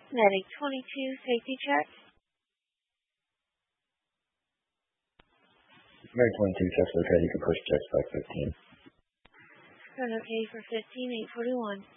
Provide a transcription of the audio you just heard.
Medic 22, safety check. Medic 22, chest okay. You can push chest back 15. Gun okay for 15, 841.